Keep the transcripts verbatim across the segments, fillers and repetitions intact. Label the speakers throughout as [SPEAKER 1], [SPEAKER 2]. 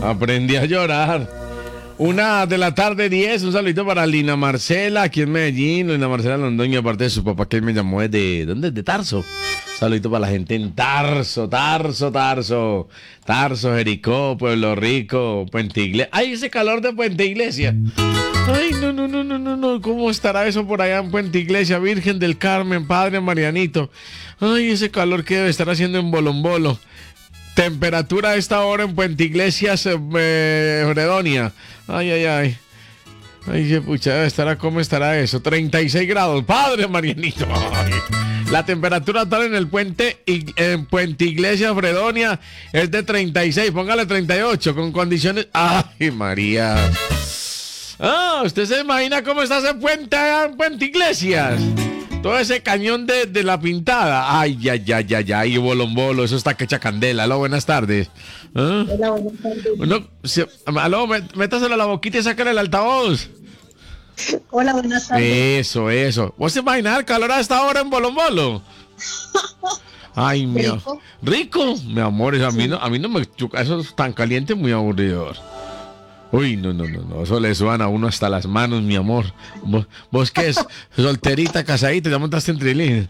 [SPEAKER 1] Aprendí a llorar. Una de la tarde, diez. Un saludito para Lina Marcela, aquí en Medellín. Lina Marcela Londoño, aparte de su papá, que me llamó desde... ¿Dónde? De Tarso. Saludito para la gente en Tarso, Tarso, Tarso. Tarso, Jericó, Pueblo Rico, Puente Iglesia. ¡Ay, ese calor de Puente Iglesia! Ay, no, no, no, no, no, no. ¿Cómo estará eso por allá en Puente Iglesia? Virgen del Carmen, Padre Marianito. Ay, ese calor que debe estar haciendo en Bolombolo. Temperatura a esta hora en Puente Iglesias, eh, Fredonia. Ay, ay, ay. Ay, qué pucha, estará, ¿cómo estará eso? treinta y seis grados. Padre Marianito. Ay. La temperatura actual en el puente, en Puente Iglesias, Fredonia, es de treinta y seis. Póngale treinta y ocho con condiciones. Ay, María. Ah, ¿usted se imagina cómo está ese puente allá en Puente Iglesias? Todo ese cañón de, de la Pintada. Ay, ay, ay, ay, ay, Bolombolo, eso está que echa candela. Aló, buenas tardes. ¿Ah?
[SPEAKER 2] Hola, buenas tardes.
[SPEAKER 1] No, si, aló, métaselo a la boquita y sácale el altavoz.
[SPEAKER 2] Hola, buenas tardes.
[SPEAKER 1] Eso, eso. ¿Vos te imaginas el calor a esta hora en Bolombolo? Ay, mi amor.
[SPEAKER 2] ¿Rico?
[SPEAKER 1] ¿Rico? Mi amor, eso a mí no, a mí no me chuca. Eso es tan caliente, muy aburridor. Uy, no, no, no, no, eso le suban a uno hasta las manos, mi amor. ¿Vos, vos qué es? Solterita, casadita, ya montaste en trilín.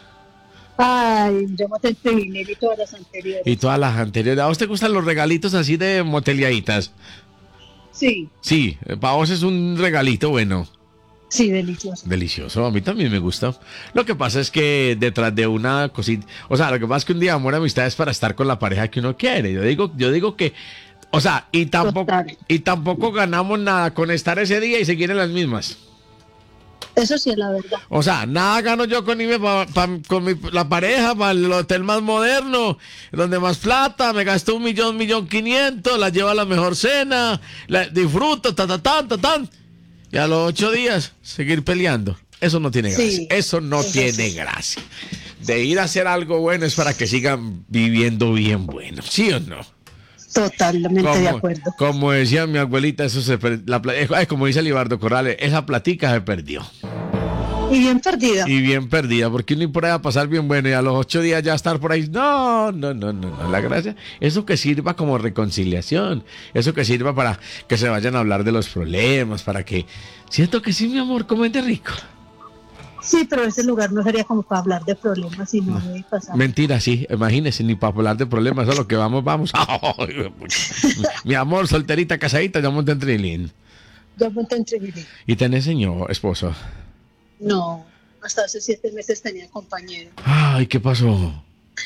[SPEAKER 2] Ay, yo monté en Trinidad y todas las anteriores.
[SPEAKER 1] Y todas las anteriores. ¿A vos te gustan los regalitos así de moteleaditas?
[SPEAKER 2] Sí,
[SPEAKER 1] Sí, para vos es un regalito bueno.
[SPEAKER 2] sí, delicioso.
[SPEAKER 1] Delicioso, a mí también me gusta. Lo que pasa es que detrás de una cosita, o sea, lo que pasa es que un día amor y amistad es para estar con la pareja que uno quiere. Yo digo, yo digo que, o sea, y tampoco,
[SPEAKER 2] Total.
[SPEAKER 1] y tampoco ganamos nada con estar ese día y seguir en las mismas.
[SPEAKER 2] Eso sí es la verdad.
[SPEAKER 1] O sea, nada gano yo con irme pa, pa, con mi, la pareja para el hotel más moderno, donde más plata, me gasto un millón, millón quinientos, la llevo a la mejor cena, la disfruto, ta, ta, tan, ta, tan. Y a los ocho días, seguir peleando. Eso no tiene gracia.
[SPEAKER 2] Sí,
[SPEAKER 1] Eso no
[SPEAKER 2] eso
[SPEAKER 1] tiene
[SPEAKER 2] sí.
[SPEAKER 1] gracia. De ir a hacer algo bueno es para que sigan viviendo bien bueno. ¿Sí o no?
[SPEAKER 2] Totalmente de acuerdo.
[SPEAKER 1] Como decía mi abuelita, eso se per- la, pla- es como dice Libardo Corrales, esa platica se perdió.
[SPEAKER 2] Y bien perdida.
[SPEAKER 1] Y bien perdida, porque uno ir por ahí a pasar bien bueno y a los ocho días ya estar por ahí. No, no, no, no, no. La gracia, eso que sirva como reconciliación, eso que sirva para que se vayan a hablar de los problemas, para que. Siento que sí, mi amor, comente rico.
[SPEAKER 2] Sí, pero ese lugar no sería como para hablar de problemas, sino de pasar.
[SPEAKER 1] Mentira, sí, imagínese, ni para hablar de problemas, solo que vamos, vamos. Ay, mi amor, solterita, casadita, ya monté en trilín.
[SPEAKER 2] Yo monté en Trinidad.
[SPEAKER 1] ¿Y tenés señor, esposo?
[SPEAKER 2] No, hasta hace siete meses tenía compañero.
[SPEAKER 1] Ay, ¿qué pasó?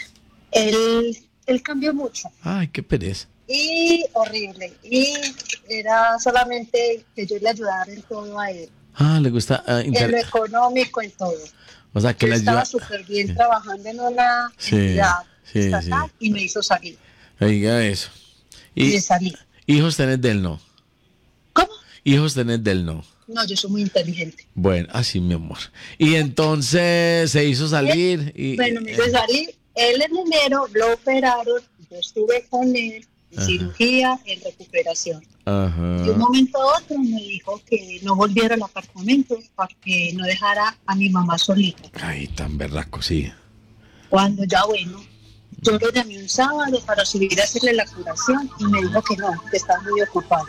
[SPEAKER 2] Él, él cambió mucho.
[SPEAKER 1] Ay, qué pereza.
[SPEAKER 2] Y horrible. Y era solamente que yo le ayudara en todo a él.
[SPEAKER 1] Ah, le gusta. ah,
[SPEAKER 2] En
[SPEAKER 1] inter-
[SPEAKER 2] lo económico, en todo.
[SPEAKER 1] O sea, que
[SPEAKER 2] Yo
[SPEAKER 1] le
[SPEAKER 2] estaba
[SPEAKER 1] ayuda.
[SPEAKER 2] súper bien trabajando en una
[SPEAKER 1] Sí,
[SPEAKER 2] entidad
[SPEAKER 1] sí,
[SPEAKER 2] estatal
[SPEAKER 1] sí.
[SPEAKER 2] y me hizo salir.
[SPEAKER 1] Oiga eso.
[SPEAKER 2] Y
[SPEAKER 1] Y
[SPEAKER 2] le salí.
[SPEAKER 1] hijos tenés del no.
[SPEAKER 2] ¿Cómo?
[SPEAKER 1] Hijos tenés del no.
[SPEAKER 2] No, yo soy muy inteligente.
[SPEAKER 1] Bueno, así mi amor. Y entonces se hizo salir y.
[SPEAKER 2] Bueno, me hizo salir. Él en enero lo operaron. Yo estuve con él en
[SPEAKER 1] Ajá.
[SPEAKER 2] cirugía, en recuperación. De un
[SPEAKER 1] Ajá.
[SPEAKER 2] momento a otro me dijo que no volviera al apartamento para que no dejara a mi mamá solita.
[SPEAKER 1] Ay, tan berraco, sí.
[SPEAKER 2] Cuando ya, bueno, yo lo llamé un sábado para subir a hacerle la curación y me dijo que no, que estaba muy ocupado.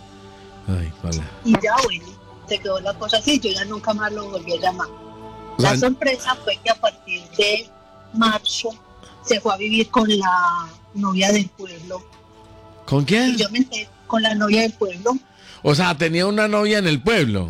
[SPEAKER 1] Ay, vale.
[SPEAKER 2] Y ya, bueno, se quedó la cosa así, yo ya nunca más lo volví a llamar.
[SPEAKER 1] O sea,
[SPEAKER 2] La sorpresa fue que a partir de marzo se fue a vivir con la novia del pueblo.
[SPEAKER 1] ¿Con
[SPEAKER 2] Y
[SPEAKER 1] quién?
[SPEAKER 2] yo me enteré con la novia del pueblo.
[SPEAKER 1] O sea, tenía una novia en el pueblo.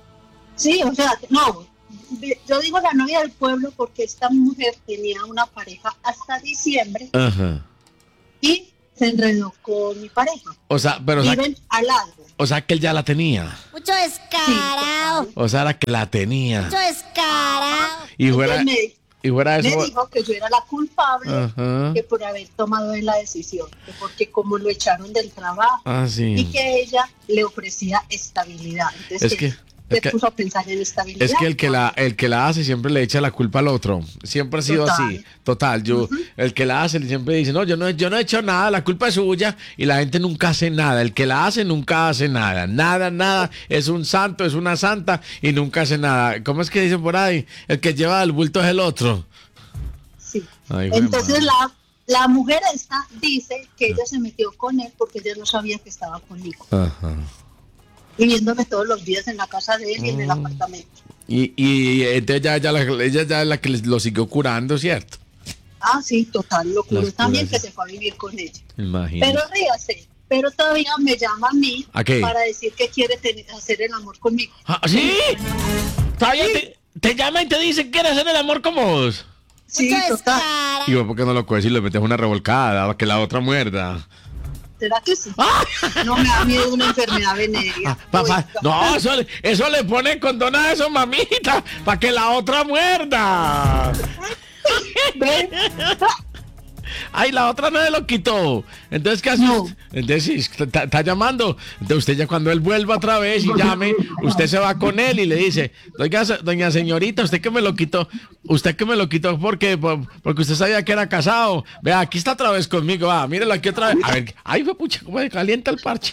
[SPEAKER 2] Sí, o sea, no, yo digo la novia del pueblo porque esta mujer tenía una pareja hasta diciembre
[SPEAKER 1] Ajá.
[SPEAKER 2] y se enredó con mi pareja.
[SPEAKER 1] O sea, pero o sea,
[SPEAKER 2] Viven al lado.
[SPEAKER 1] o sea que él ya la tenía.
[SPEAKER 3] Mucho descarado.
[SPEAKER 1] O sea, era que la tenía.
[SPEAKER 3] Mucho descarado.
[SPEAKER 1] Y fuera,
[SPEAKER 2] Entonces me,
[SPEAKER 1] y fuera de
[SPEAKER 2] me
[SPEAKER 1] eso.
[SPEAKER 2] dijo que yo era la culpable
[SPEAKER 1] Ajá.
[SPEAKER 2] que por haber tomado la decisión, que porque como lo echaron del trabajo
[SPEAKER 1] Ah,
[SPEAKER 2] y
[SPEAKER 1] sí.
[SPEAKER 2] que ella le ofrecía estabilidad. Entonces
[SPEAKER 1] Es que-
[SPEAKER 2] él
[SPEAKER 1] es
[SPEAKER 2] se
[SPEAKER 1] que-
[SPEAKER 2] puso a pensar en estabilidad.
[SPEAKER 1] Es que el que la el que la hace siempre le echa la culpa al otro. Siempre ha sido
[SPEAKER 2] Total.
[SPEAKER 1] así. Total, yo el que la hace siempre dice, "No, yo no yo no he hecho nada, la culpa es suya" y la gente nunca hace nada. El que la hace nunca hace nada. Nada, nada, es un santo, es una santa y nunca hace nada. ¿Cómo es que dicen por ahí? El que lleva el bulto es el otro.
[SPEAKER 2] Sí.
[SPEAKER 1] Ay, güey,
[SPEAKER 2] Entonces
[SPEAKER 1] madre.
[SPEAKER 2] la, la mujer esta dice que ella se metió con él porque ella no sabía que estaba conmigo.
[SPEAKER 1] Ajá.
[SPEAKER 2] Y viéndome todos los días en la casa de él y en el apartamento.
[SPEAKER 1] Y, y entonces ya, ya la, ella ya es la que les- lo siguió curando, ¿cierto?
[SPEAKER 2] Ah, sí, total, lo curó
[SPEAKER 1] Las
[SPEAKER 2] también
[SPEAKER 1] curas,
[SPEAKER 2] que
[SPEAKER 1] sí.
[SPEAKER 2] se fue a vivir con ella.
[SPEAKER 1] Imagínate.
[SPEAKER 2] Pero ríase, pero todavía me llama a mí
[SPEAKER 1] ¿A qué?
[SPEAKER 2] para decir que quiere tener- hacer el amor conmigo.
[SPEAKER 1] Ah, ¿sí? Todavía te, te llama y te dice que quiere hacer el amor con vos.
[SPEAKER 2] Sí, total.
[SPEAKER 3] Descarado.
[SPEAKER 1] Y vos, ¿por qué no lo coges y le metes una revolcada para que la otra muerda?
[SPEAKER 2] ¿Será que sí? No me da miedo una enfermedad venérea.
[SPEAKER 1] Ah, papá,
[SPEAKER 2] Oiga.
[SPEAKER 1] no, eso, le- eso le pone condón a eso, mamita, para que la otra muerda.
[SPEAKER 2] ¿Ve?
[SPEAKER 1] Ay, la otra no se lo quitó. Entonces, ¿qué hace
[SPEAKER 2] No.
[SPEAKER 1] usted? Entonces, sí, está, está llamando. Entonces, usted ya cuando él vuelva otra vez y llame, usted se va con él y le dice, doña, se- doña señorita, usted que me lo quitó, usted que me lo quitó porque, por- porque usted sabía que era casado. Vea, aquí está otra vez conmigo. Ah, mírelo aquí otra vez. A ver, ay, fue pucha, cómo se calienta el parche.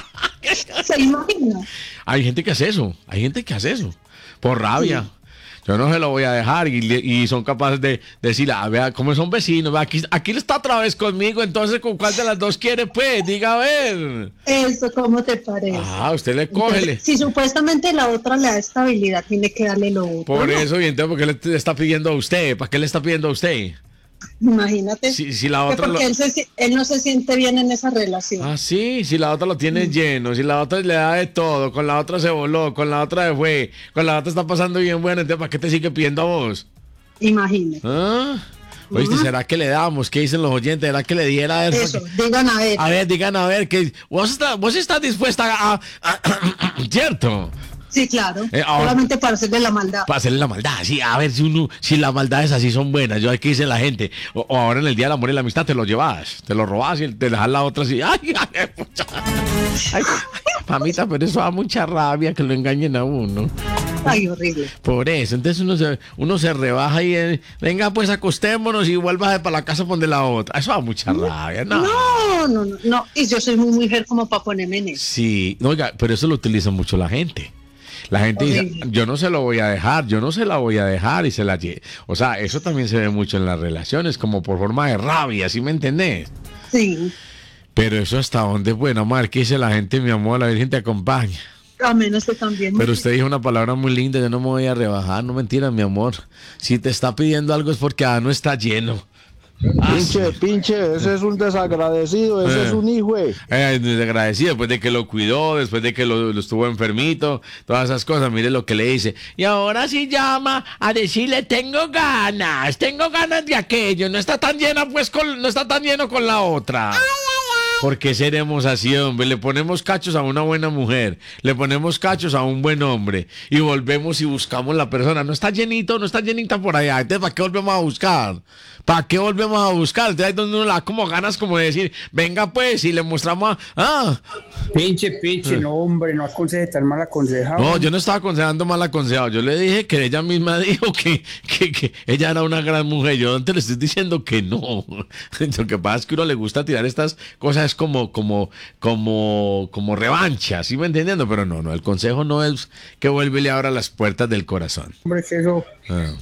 [SPEAKER 2] ¿Se imagina?
[SPEAKER 1] Hay gente que hace eso, hay gente que hace eso, por rabia. Yo no se lo voy a dejar y, le- y son capaces de, de decir, ah, vea, como son vecinos, vea, aquí, aquí está otra vez conmigo, entonces ¿con cuál de las dos quiere? Pues, diga a ver.
[SPEAKER 2] Eso, ¿cómo te parece?
[SPEAKER 1] Ah, usted le cógele.
[SPEAKER 2] Si supuestamente la otra le da estabilidad, tiene que darle lo otro.
[SPEAKER 1] Por
[SPEAKER 2] ¿no?
[SPEAKER 1] eso, y entonces, ¿por qué le, le está pidiendo a usted? ¿Para qué le está pidiendo a usted?
[SPEAKER 2] Imagínate.
[SPEAKER 1] Si, si la
[SPEAKER 2] Que
[SPEAKER 1] otra
[SPEAKER 2] porque
[SPEAKER 1] lo-
[SPEAKER 2] él, se si- él no se siente bien en esa relación.
[SPEAKER 1] Ah, sí, si la otra lo tiene lleno, si la otra le da de todo, con la otra se voló, con la otra se fue, con la otra está pasando bien bueno, entonces ¿para qué te sigue pidiendo a vos?
[SPEAKER 2] Imagínate.
[SPEAKER 1] ¿Ah? Oíste, ¿será que le damos? ¿Qué dicen los oyentes? ¿Será que le diera eso?
[SPEAKER 2] Eso, digan a ver.
[SPEAKER 1] A ver, digan a ver, que vos, está- vos estás dispuesta a... a- ¿Cierto?
[SPEAKER 2] Sí, claro.
[SPEAKER 1] Eh, ahora-
[SPEAKER 2] Solamente para hacerle la maldad.
[SPEAKER 1] Para hacerle la maldad, sí, a ver si uno, si las maldades así son buenas, yo aquí dice la gente, o, o ahora en el Día del Amor y la Amistad te lo llevas, te lo robas y te dejas la otra así, ay, ay, pucha. Ay, mamita, pero eso da mucha rabia que lo engañen a uno,
[SPEAKER 2] Ay, horrible.
[SPEAKER 1] por eso, entonces uno se, uno se rebaja y, eh, venga pues acostémonos y vuelva para la casa donde la otra, eso da mucha rabia, no.
[SPEAKER 2] No, no, no, no. Y yo soy muy mujer como para ponerme en eso.
[SPEAKER 1] Sí, no, oiga, pero eso lo utiliza mucho la gente. La gente dice,
[SPEAKER 2] Horrible.
[SPEAKER 1] yo no se lo voy a dejar, yo no se la voy a dejar y se la lle-". O sea, eso también se ve mucho en las relaciones, como por forma de rabia, ¿sí me entendés?
[SPEAKER 2] Sí.
[SPEAKER 1] Pero eso hasta dónde, bueno, Mar, ¿qué dice la gente, mi amor? La Virgen te acompaña.
[SPEAKER 2] A menos que también.
[SPEAKER 1] Pero usted dijo una palabra muy linda, yo no me voy a rebajar, no mentira, mi amor. Si te está pidiendo algo es porque ah, no está lleno. Ah,
[SPEAKER 4] Pinche, pinche, ese es un desagradecido, ese
[SPEAKER 1] Eh.
[SPEAKER 4] es un hijo. eh.
[SPEAKER 1] Eh, desagradecido después de que lo cuidó, después de que lo, lo estuvo enfermito, todas esas cosas, mire lo que le dice. Y ahora sí llama a decirle, tengo ganas, tengo ganas de aquello, no está tan llena pues con, no está tan lleno con la otra. ¿Por qué seremos así, hombre? Le ponemos cachos a una buena mujer, le ponemos cachos a un buen hombre y volvemos y buscamos la persona. No está llenito, no está llenita por allá. Entonces, ¿para qué volvemos a buscar? ¿Para qué volvemos a buscar? Entonces, ahí es donde uno la da como ganas como de decir, venga pues, y le mostramos a... Ah,
[SPEAKER 5] Pinche, pinche, no, hombre, no aconseje tan mal aconsejado.
[SPEAKER 1] no, yo no estaba aconsejando mal aconsejado. Yo le dije que ella misma dijo que, que, que ella era una gran mujer. Yo no te le estoy diciendo que no. Lo que pasa es que a uno le gusta tirar estas cosas como, como, como, como revancha, ¿sí me entendiendo? Pero no, no, el consejo no es que vuelve y le abra las puertas del corazón.
[SPEAKER 5] Hombre, que eso,
[SPEAKER 1] Ah.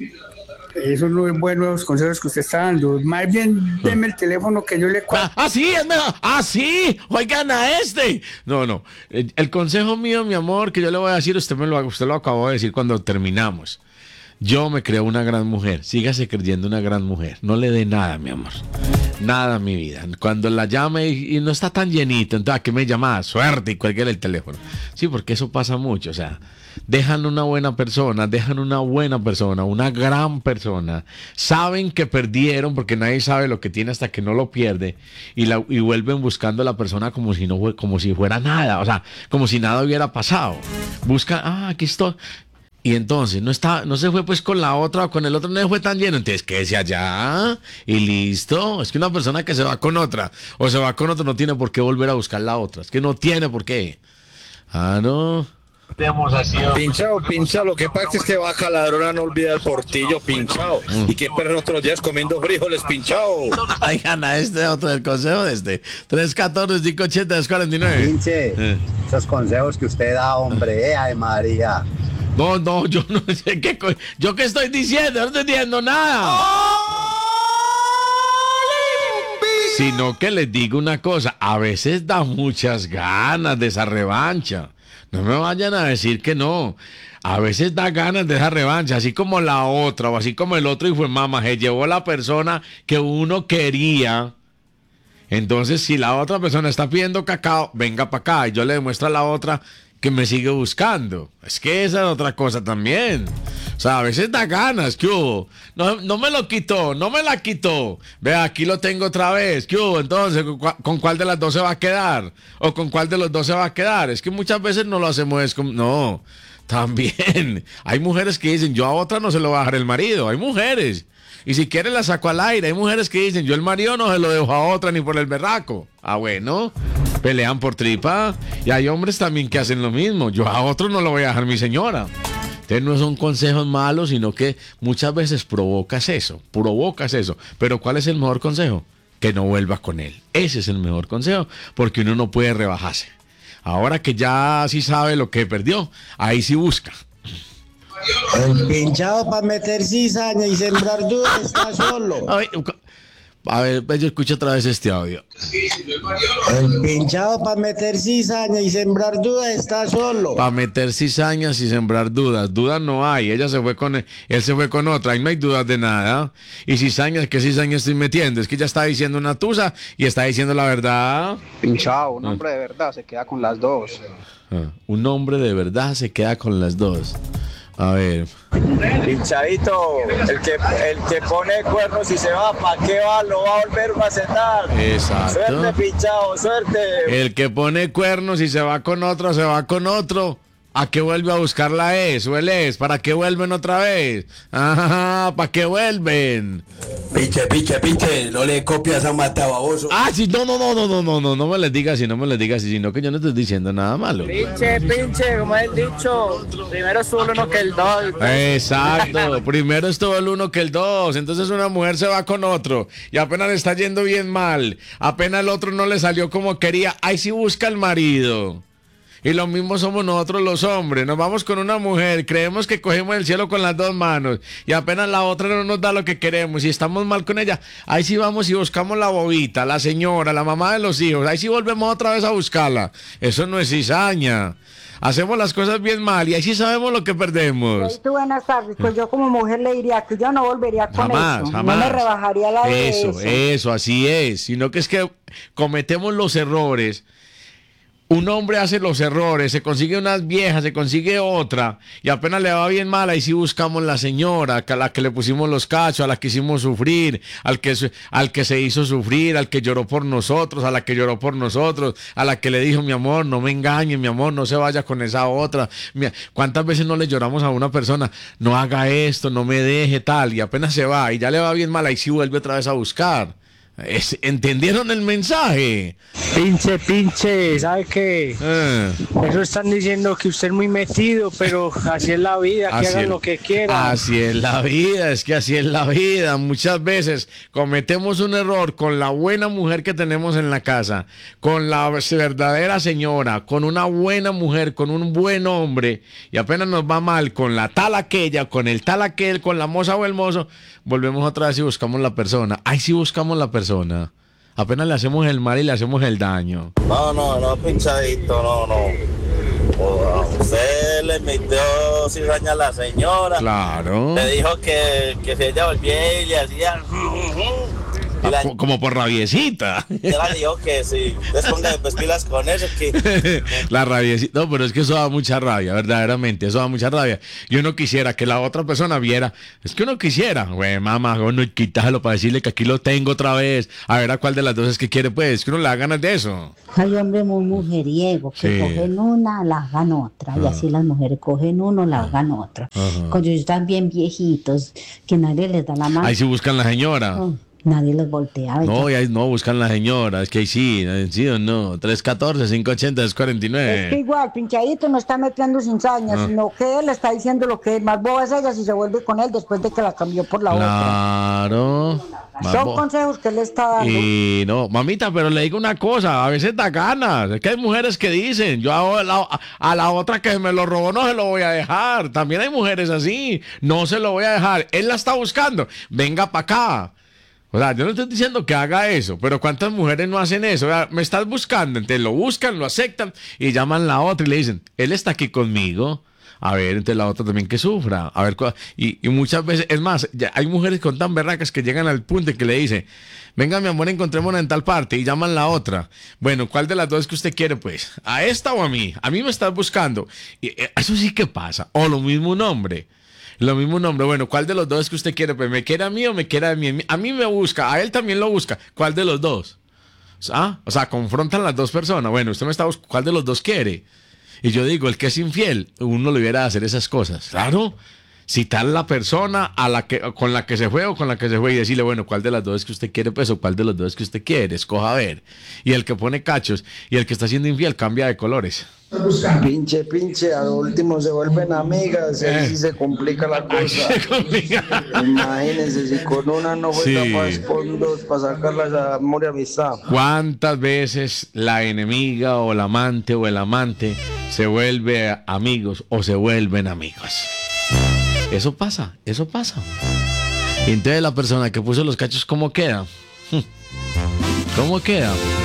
[SPEAKER 5] eso no es bueno, los consejos que usted está dando. Más bien, deme el teléfono que yo le
[SPEAKER 1] Ah,
[SPEAKER 5] cuento.
[SPEAKER 1] ah, sí, es mejor. Ah, sí, oigan a este. No, no. El, el consejo mío, mi amor, que yo le voy a decir, usted me lo, usted lo acabó de decir cuando terminamos. Yo me creo una gran mujer. Sígase creyendo una gran mujer. No le dé nada, mi amor. Nada, mi vida. Cuando la llame y, y no está tan llenito, entonces, ¿a qué me llama? Suerte y cualquiera el teléfono. Sí, porque eso pasa mucho. O sea, dejan una buena persona, dejan una buena persona, una gran persona. Saben que perdieron porque nadie sabe lo que tiene hasta que no lo pierde y, la, y vuelven buscando a la persona como si no fue, como si fuera nada. O sea, como si nada hubiera pasado. Buscan, ah, aquí estoy. Y entonces no está, no se fue pues con la otra o con el otro, no se fue tan lleno, entonces quédese allá y listo. Es que una persona que se va con otra o se va con otro no tiene por qué volver a buscar la otra, es que no tiene por qué. Ah, no.
[SPEAKER 6] Pinchado, pinchado, lo que pasa es que vaca ladrona no olvida el portillo, pinchado. Y que perro otros días comiendo frijoles, pinchado.
[SPEAKER 1] Ay, gana este otro del consejo de este. tres catorce, cinco ochenta, dos cuarenta y nueve.
[SPEAKER 7] Pinche,
[SPEAKER 1] Eh.
[SPEAKER 7] esos consejos que usted da, hombre, eh, ay María.
[SPEAKER 1] No, no, yo no sé qué co- yo qué estoy diciendo, no estoy diciendo nada. Sino que les digo una cosa, a veces da muchas ganas de esa revancha. No me vayan a decir que no. A veces da ganas de esa revancha, así como la otra, o así como el otro hijo de mamá, se llevó la persona que uno quería. Entonces, si la otra persona está pidiendo cacao, venga para acá y yo le demuestro a la otra que me sigue buscando. Es que esa es otra cosa también. O sea, a veces da ganas, ¿qué hubo? No, no me lo quitó, no me la quitó. Vea, aquí lo tengo otra vez, ¿qué hubo? Entonces, ¿con, cua- con cuál de las dos se va a quedar? ¿O con cuál de los dos se va a quedar? Es que muchas veces no lo hacemos, es como, no, también. Hay mujeres que dicen, yo a otra no se lo va a dejar el marido. Hay mujeres. Y si quiere la saco al aire. Hay mujeres que dicen, yo el marido no se lo dejo a otra ni por el berraco. Ah, bueno, pelean por tripa. Y hay hombres también que hacen lo mismo. Yo a otro no lo voy a dejar mi señora. Entonces no son consejos malos, sino que muchas veces provocas eso, provocas eso. Pero ¿cuál es el mejor consejo? Que no vuelvas con él. Ese es el mejor consejo, porque uno no puede rebajarse. Ahora que ya sí sabe lo que perdió, ahí sí busca.
[SPEAKER 8] El pinchado para meter cizaña y sembrar dudas está solo.
[SPEAKER 1] A ver, a ver, yo escucho otra vez este audio.
[SPEAKER 8] El pinchado para meter cizaña y sembrar dudas está solo.
[SPEAKER 1] Para meter cizañas y sembrar dudas. Dudas no hay. Ella se fue con él, él se fue con otra. Ahí no hay dudas de nada. Y cizañas, ¿qué cizañas estoy metiendo? Es que ella está diciendo una tusa y está diciendo la verdad.
[SPEAKER 4] Pinchado, un hombre de verdad se queda con las dos.
[SPEAKER 1] Ah, un hombre de verdad se queda con las dos. A ver.
[SPEAKER 9] Pinchadito, el que, el que pone cuernos y se va, ¿para qué va? Lo va a volver a sentar.
[SPEAKER 1] Exacto.
[SPEAKER 9] Suerte, pinchado, suerte.
[SPEAKER 1] El que pone cuernos y se va con otro, se va con otro. ¿A qué vuelve a buscar la es o el es? ¿Para qué vuelven otra vez? Ajá, ¿para qué vuelven?
[SPEAKER 10] Piche, piche, piche, no le copias a Matababoso.
[SPEAKER 1] Ah, sí, no, no, no, no, no, no, no, no me les digas así, no me les digas así, sino que yo no estoy diciendo nada malo.
[SPEAKER 9] Pinche, pinche, como es el dicho, primero sube uno que el dos.
[SPEAKER 1] Exacto, primero estuvo el uno que el dos, entonces una mujer se va con otro y apenas le está yendo bien mal, apenas el otro no le salió como quería, ahí sí busca el marido. Y lo mismo somos nosotros los hombres, nos vamos con una mujer, creemos que cogemos el cielo con las dos manos y apenas la otra no nos da lo que queremos y estamos mal con ella, ahí sí vamos y buscamos la bobita, la señora, la mamá de los hijos, ahí sí volvemos otra vez a buscarla. Eso no es cizaña. Hacemos las cosas bien mal y ahí sí sabemos lo que perdemos.
[SPEAKER 11] Tú, buenas tardes. Pues yo como mujer le diría que yo no volvería con
[SPEAKER 1] Jamás,
[SPEAKER 11] eso.
[SPEAKER 1] jamás.
[SPEAKER 11] No me rebajaría la de
[SPEAKER 1] Eso,
[SPEAKER 11] eso.
[SPEAKER 1] eso, así es. Sino que es que cometemos los errores. Un hombre hace los errores, se consigue unas viejas, se consigue otra, y apenas le va bien mal, ahí sí buscamos la señora, a la que le pusimos los cachos, a la que hicimos sufrir, al que, al que se hizo sufrir, al que lloró por nosotros, a la que lloró por nosotros, a la que le dijo, mi amor, no me engañe, mi amor, no se vaya con esa otra. Mira, ¿cuántas veces no le lloramos a una persona? No haga esto, no me deje tal, y apenas se va, y ya le va bien mal, ahí sí vuelve otra vez a buscar. Es, ¿entendieron el mensaje?
[SPEAKER 12] Pinche, pinche, ¿sabe qué?
[SPEAKER 1] Eh.
[SPEAKER 12] Eso están diciendo que usted es muy metido, pero así es la vida, que
[SPEAKER 1] Así
[SPEAKER 12] hagan
[SPEAKER 1] es.
[SPEAKER 12] lo que quieran.
[SPEAKER 1] Así es la vida, es que así es la vida. Muchas veces cometemos un error con la buena mujer que tenemos en la casa, con la verdadera señora, con una buena mujer, con un buen hombre, y apenas nos va mal con la tal aquella, con el tal aquel, con la moza o el mozo, volvemos otra vez y buscamos la persona. Ahí sí buscamos la persona. Apenas le hacemos el mal y le hacemos el daño.
[SPEAKER 6] No, no, no, pinchadito, no, no. O a usted le metió cizaña a la señora.
[SPEAKER 1] Claro.
[SPEAKER 6] Le dijo que, que si ella volvía y le hacía... Y la,
[SPEAKER 1] como por rabiecita.
[SPEAKER 6] ella le dijo que sí, entonces póngale pues pilas con eso que...
[SPEAKER 1] La rabiecita, no, pero es que eso da mucha rabia, verdaderamente, eso da mucha rabia. Y uno quisiera que la otra persona viera, es que uno quisiera, güey, mamá, uno quítalo para decirle que aquí lo tengo otra vez, a ver a cuál de las dos es que quiere, pues, es que uno le da ganas de eso.
[SPEAKER 13] Hay hombres muy mujeriegos que
[SPEAKER 1] Sí.
[SPEAKER 13] cogen una, la hagan otra, y
[SPEAKER 1] Ah.
[SPEAKER 13] así las mujeres cogen uno, la hagan otra.
[SPEAKER 1] Ajá.
[SPEAKER 13] Cuando ellos están bien viejitos, que nadie les da la mano,
[SPEAKER 1] Ahí sí buscan la señora.
[SPEAKER 13] oh, nadie los voltea. ¿verdad?
[SPEAKER 1] No, y ahí no buscan la señora, es que ahí sí, sí o no, tres uno cuatro, cinco ocho cero, dos cuatro
[SPEAKER 11] Es que
[SPEAKER 1] nueve.
[SPEAKER 11] igual, pinchadito no está metiendo cizaña,
[SPEAKER 1] Ah.
[SPEAKER 11] sino que él está diciendo lo que es más boba es ella si se vuelve con él después de que la cambió por la otra.
[SPEAKER 1] Claro.
[SPEAKER 11] Son
[SPEAKER 1] Vamos.
[SPEAKER 11] consejos que él está dando.
[SPEAKER 1] Y no, mamita, pero le digo una cosa, a veces da ganas, es que hay mujeres que dicen, yo a la, a la otra que me lo robó no se lo voy a dejar, también hay mujeres así, no se lo voy a dejar, él la está buscando, venga para acá. O sea, yo no estoy diciendo que haga eso, pero ¿cuántas mujeres no hacen eso? O sea, me estás buscando, entonces lo buscan, lo aceptan y llaman a la otra y le dicen, él está aquí conmigo. A ver, entonces la otra también que sufra. A ver, y, y muchas veces, es más, ya hay mujeres con tan berracas que llegan al punto en que le dice, venga mi amor, encontrémonos en tal parte, y llaman la otra. Bueno, ¿cuál de las dos que usted quiere, pues? ¿A esta o a mí? A mí me estás buscando. Y eso sí que pasa. O lo mismo un hombre. Lo mismo un hombre. Bueno, ¿cuál de los dos que usted quiere? Pues, ¿me quiere a mí o me quiere a mí? A mí me busca, a él también lo busca. ¿Cuál de los dos? ¿Ah? O sea, confrontan las dos personas. Bueno, usted me está buscando, ¿cuál de los dos quiere? Y yo digo, el que es infiel, uno le hubiera de hacer esas cosas. Claro, citar la persona a la que, con la que se fue o con la que se fue y decirle, bueno, ¿cuál de las dos es que usted quiere, pues, o cuál de los dos es que usted quiere? Escoja a ver. Y el que pone cachos y el que está siendo infiel cambia de colores.
[SPEAKER 8] Pinche, pinche, al último se vuelven amigas, y ahí
[SPEAKER 1] Eh.
[SPEAKER 8] sí se complica la cosa.
[SPEAKER 1] Se complica.
[SPEAKER 8] Imagínense, si con una no fue
[SPEAKER 1] Sí.
[SPEAKER 8] capaz, con dos, para sacarla esa amor y amistad.
[SPEAKER 1] ¿Cuántas veces la enemiga o la amante o el amante se vuelve amigos o se vuelven amigos? Eso pasa, eso pasa. Y entonces la persona que puso los cachos, ¿cómo queda? ¿Cómo queda?